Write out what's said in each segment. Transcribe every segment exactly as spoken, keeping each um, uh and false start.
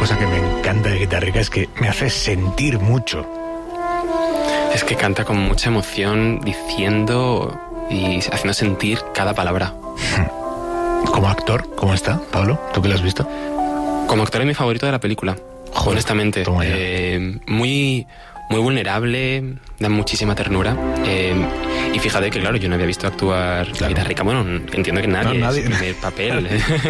cosa que me encanta de Guitarra Rica es que me hace sentir mucho. Es que canta con mucha emoción, diciendo y haciendo sentir cada palabra. Como actor, ¿cómo está, Pablo? ¿Tú que lo has visto? Como actor es mi favorito de la película. Joder, honestamente. Eh, muy, muy vulnerable, da muchísima ternura. Eh, y fíjate que, claro, yo no había visto actuar claro. Guitarra Rica. Bueno, entiendo que nadie, no, nadie. Es el papel.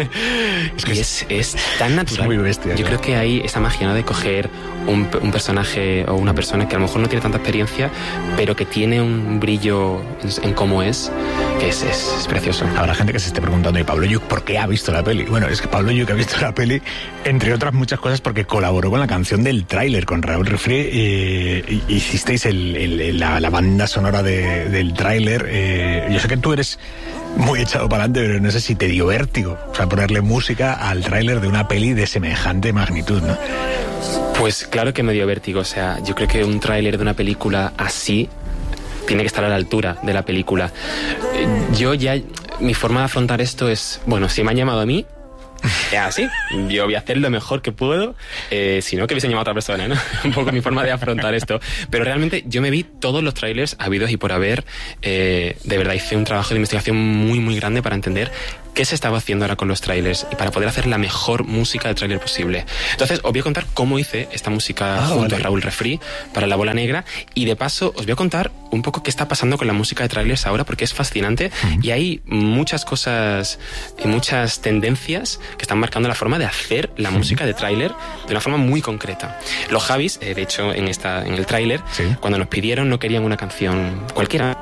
es, que y es, es tan natural. Es muy bestia. Yo claro. creo que hay esa magia, ¿no?, de coger un, un personaje o una persona que a lo mejor no tiene tanta experiencia, pero que tiene un brillo en, en cómo es, que es, es, es precioso. Habrá gente que se esté preguntando, ¿y Pablo Lluch por qué ha visto la peli? Bueno, es que Pablo Lluch ha visto la peli, entre otras muchas cosas, porque colaboró con la canción del tráiler, con Raúl Refré. Eh, hicisteis el, el, la, la banda sonora de, del tráiler. Eh, yo sé que tú eres muy echado para adelante, pero no sé si te dio vértigo, o sea, ponerle música al tráiler de una peli de semejante magnitud, ¿no? Pues claro que me dio vértigo. O sea, yo creo que un tráiler de una película así tiene que estar a la altura de la película. Yo ya, mi forma de afrontar esto es, bueno, si me han llamado a mí, es así, yo voy a hacer lo mejor que puedo, eh, si no que hubiesen llamado a otra persona, ¿no? Un poco mi forma de afrontar esto. Pero realmente yo me vi todos los trailers habidos y por haber. Eh, de verdad hice un trabajo de investigación muy muy grande para entender qué se estaba haciendo ahora con los trailers y para poder hacer la mejor música de tráiler posible. Entonces os voy a contar cómo hice esta música ah, junto vale. a Raúl Refré para La Bola Negra, y de paso os voy a contar un poco qué está pasando con la música de trailers ahora, porque es fascinante uh-huh. y hay muchas cosas y muchas tendencias que están marcando la forma de hacer la uh-huh. música de tráiler de una forma muy concreta. Los Javis, eh, de hecho en, esta, en el tráiler, ¿sí? cuando nos pidieron no querían una canción cualquiera,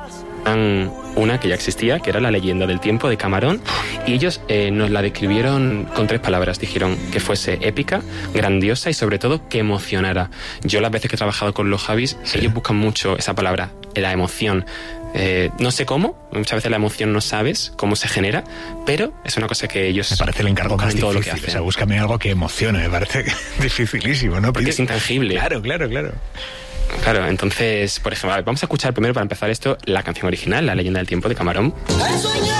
una que ya existía, que era La Leyenda del Tiempo de Camarón, y ellos eh, nos la describieron con tres palabras. Dijeron que fuese épica, grandiosa y sobre todo que emocionara. Yo las veces que he trabajado con los Javis, sí. ellos buscan mucho esa palabra, la emoción. Eh, no sé cómo, muchas veces la emoción no sabes cómo se genera, pero es una cosa que ellos... Me parece el encargo más difícil, todo lo que hacen. O sea, búscame algo que emocione, me parece dificilísimo, ¿no? Porque es intangible. Claro, claro, claro. Claro, entonces, por ejemplo, vamos a escuchar primero, para empezar esto, la canción original, La Leyenda del Tiempo de Camarón.